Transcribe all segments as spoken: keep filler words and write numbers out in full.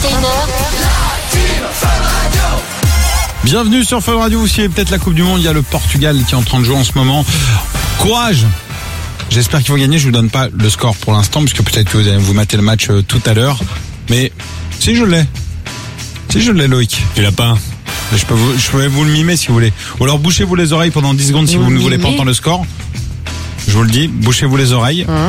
vingt et une heures. Bienvenue sur Fun Radio, vous suivez peut-être la Coupe du Monde, il y a le Portugal qui est en train de jouer en ce moment. Courage! J'espère qu'ils vont gagner, je vous donne pas le score pour l'instant, parce que peut-être que vous allez vous mater le match euh, tout à l'heure. Mais si je l'ai. Si je l'ai, Loïc. Tu l'as pas? Je peux, vous, je peux vous le mimer si vous voulez. Ou alors bouchez-vous les oreilles pendant dix secondes si vous, vous ne voulez pas entendre le score. Je vous le dis, bouchez-vous les oreilles. Hein?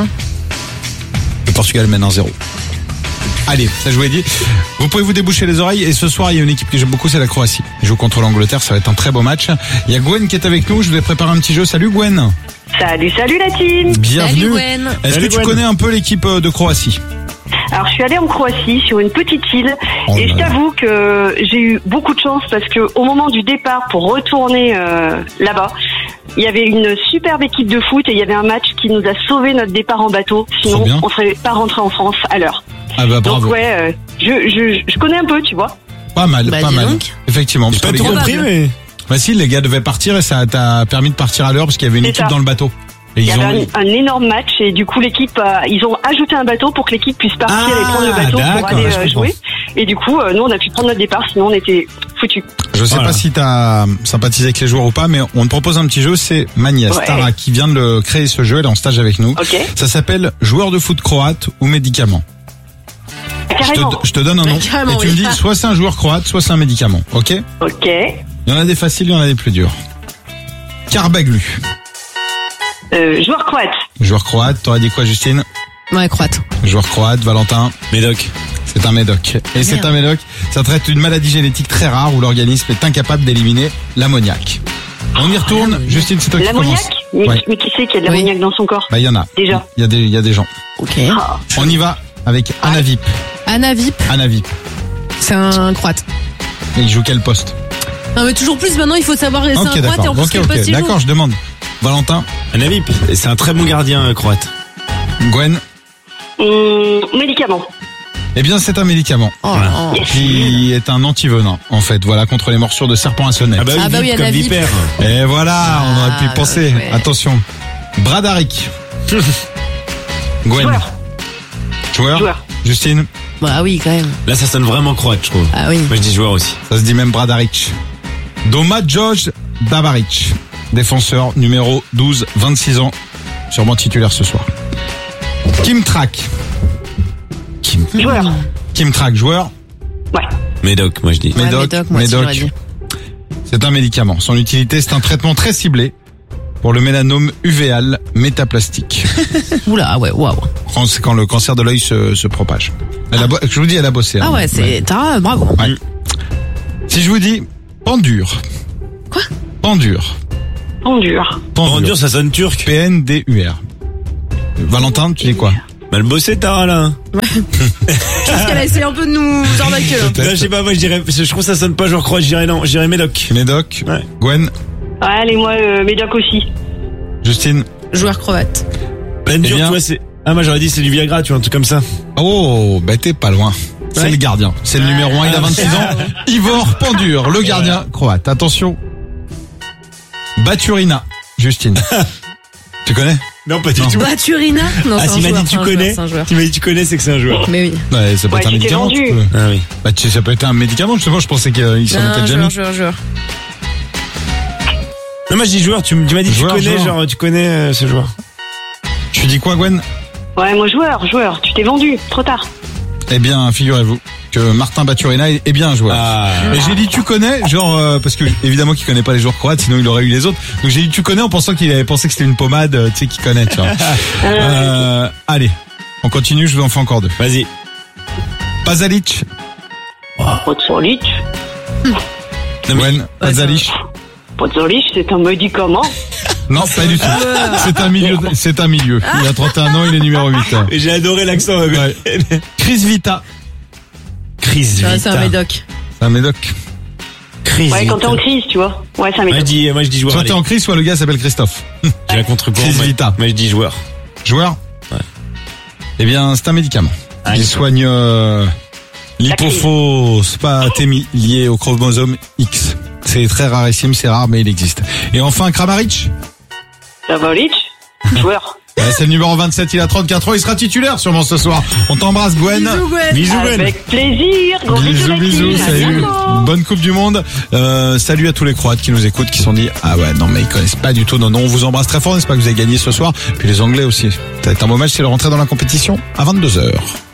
Le Portugal mène un zéro. Allez, ça je vous l'ai dit. Vous pouvez vous déboucher les oreilles. Et ce soir, il y a une équipe que j'aime beaucoup, c'est la Croatie. Ils jouent contre l'Angleterre, ça va être un très beau match. Il y a Gwen qui est avec nous, je vous ai préparé un petit jeu. Salut Gwen. Salut, salut la team. Bienvenue. Salut Gwen. Est-ce Salut que tu Gwen. connais un peu l'équipe de Croatie? Alors je suis allée en Croatie sur une petite île Oh et là je là. t'avoue que j'ai eu beaucoup de chance parce que au moment du départ pour retourner euh, là-bas, il y avait une superbe équipe de foot et il y avait un match qui nous a sauvé notre départ en bateau. Sinon bien. on serait pas rentré en France à l'heure. Ah bah bravo. Donc ouais, euh, je, je je connais un peu, tu vois. Pas mal, Bah, pas dis mal. donc. Effectivement. J'ai parce pas que tout les gars- compris, mais. Bah si, les gars devaient partir et ça t'a permis de partir à l'heure parce qu'il y avait une C'est équipe ça. dans le bateau. Et Il y ils ont... avait un, un énorme match et du coup l'équipe, euh, ils ont ajouté un bateau pour que l'équipe puisse partir Ah, et prendre le bateau d'accord, pour aller je euh, comprends. jouer. Et du coup, euh, nous on a pu prendre notre départ, sinon on était foutus. Je sais Voilà. pas si t'as sympathisé avec les joueurs ou pas, mais on te propose un petit jeu, c'est Mania Ouais. Stara qui vient de le créer ce jeu, elle est en stage avec nous. Ok. Ça s'appelle joueur de foot croate ou médicament. Je Carrément. te, je te donne un nom Carrément, et tu me oui. dis soit c'est un joueur croate, soit c'est un médicament, ok? Ok. Il y en a des faciles, il y en a des plus durs. Karbaglu, Euh, joueur croate. joueur croate, t'aurais dit quoi Justine? Ouais, croate. Joueur croate, Valentin. Médoc. C'est un médoc. Et c'est Merde. un médoc, ça traite d'une maladie génétique très rare où l'organisme est incapable d'éliminer l'ammoniac. On y retourne. l'ammoniac. Justine, c'est toi qui L'ammoniac commence. mais, Ouais. mais qui sait qu'il y a de l'ammoniac dans son corps? Bah, il y en a. Déjà. Il y a des, il y a des gens. Ok. Ah. On y va avec Anavip. Anavip, Anavip. c'est un croate. Et il joue quel poste? Non mais toujours plus maintenant il faut savoir c'est Ok, un croate et en d'accord. plus Ok, quel ok. poste il joue. D'accord, je demande. Valentin, Anavip. C'est un très bon gardien euh, croate. Gwen. Hum, médicament. Eh bien, c'est un médicament. Oh, Voilà. oh. Qui est un antivenin, en fait. Voilà, contre les morsures de serpents à sonnette. Ah bah oui, Ah bah oui, Vip comme Anavip. vipère. Et voilà, on aurait pu y Ah, penser. ouais. Attention. Bradaric. Gwen. Joueur. Joueur. Joueur. Justine. Bah oui quand même. Là, ça sonne vraiment croate, je trouve. Ah oui. Moi, je dis joueur aussi. Ça se dit même Bradaric. Doma George Dabaric. Défenseur numéro douze, vingt-six ans. Sûrement titulaire ce soir. Kim Trak. Kim, Joueur. Kim Trak, joueur. Ouais. Médoc, moi, je dis. Ouais, Médoc. Médoc, moi aussi, Médoc. j'aurais dit. C'est un médicament. Son utilité, c'est un traitement très ciblé pour le mélanome uvéal métaplastique. Oula, ouais, waouh. Quand- C'est quand le cancer de l'œil se, se propage. Elle a, bo- je vous dis, elle a bossé. Ah hein. ouais, c'est t'as bravo. Ouais. Si je vous dis pendure. Quoi? Pendure. Pendure. En dur, ça sonne turc. P N D U R. Valentin, tu dis quoi? Mal bossé, Tara, là. Parce qu'elle a essayé un peu de nous arnaquer. là. Peut-être. Non, je sais pas, moi, je dirais, je trouve que ça sonne pas joueur croate, je dirais non, je dirais Médoc. Médoc. Ouais. Gwen. Ouais, allez, moi, euh, Médoc aussi. Justine. Joueur croate. Pleine Eh dure, bien- tu vois, c'est. Ah, moi, j'aurais dit c'est du Viagra, tu vois, un truc comme ça. Oh, bah t'es pas loin. C'est Ouais. le gardien. C'est le numéro un, il a vingt-six ans. Ivor Pendure, le gardien croate. Attention. Baturina. Justine. Tu connais? Non, pas du Non. tout. Baturina. Non, Ah, c'est un s'il m'a joueur, dit c'est tu un connais, joueur, c'est un joueur. tu m'as dit tu connais, c'est que c'est un joueur. Mais oui. Ouais, ça peut Ouais, être un tu t'es médicament. vendu. tu peux- Ah oui. Bah, tu sais, ça peut être un médicament, justement. Je pensais qu'il s'en Non, était déjà joueur, mis. joueur, joueur. Non, moi, je dis joueur, tu, m- tu m'as dit Joueur, tu connais, joueur. genre, tu connais euh, ce joueur. Tu dis quoi, Gwen? Ouais, moi, joueur, joueur. Tu t'es vendu. Trop tard. Eh bien, figurez-vous que Martin Baturina est est bien un joueur. Ah. Et j'ai dit tu connais, genre euh, parce que évidemment qu'il connaît pas les joueurs croates, sinon il aurait eu les autres. Donc j'ai dit tu connais en pensant qu'il avait pensé que c'était une pommade, euh, tu sais, qu'il connaît. Tu vois. Euh, allez, on continue. Je vous en fais encore deux. Vas-y. Pazalic, Podzolic. Gwen, Pazalic. Podzolic, c'est un médicament. Non, pas du tout. C'est un milieu. C'est un milieu. Il a trente et un ans, il est numéro huit. Et j'ai adoré l'accent. euh, Ouais. Chris Vita, Crise Ah, Vita. c'est un médoc. c'est un médoc. Crise Ouais, quand t'es Vita. en crise, tu vois. Ouais, c'est un Moi, je médoc. dis, moi, je dis joueur. Soit allez. t'es en crise, soit le gars s'appelle Christophe. J'ai la contre-courant. Crise moi- Vita. Moi, je dis joueur. Joueur. Ouais. Eh bien, c'est un médicament. Ah, Il d'accord. soigne euh, l'hypophosphatémie liée au chromosome X. C'est très rarissime, c'est rare, mais il existe. Et enfin, Kramaric. Savolic. Joueur. Ouais, c'est le numéro vingt-sept, il a trente-quatre ans, il sera titulaire sûrement ce soir. On t'embrasse Gwen. Bisous, Gwen. Bisous Gwen. Avec plaisir. Gros Bisous, la bisous, team. À salut. bientôt. Bonne Coupe du Monde. Euh, salut à tous les Croates qui nous écoutent, qui se sont dit, ah ouais, non, mais ils connaissent pas du tout. Non, non, on vous embrasse très fort. N'est-ce pas que vous avez gagné ce soir? Puis les Anglais aussi. Ça va être un beau match, c'est le rentrer dans la compétition à vingt-deux heures.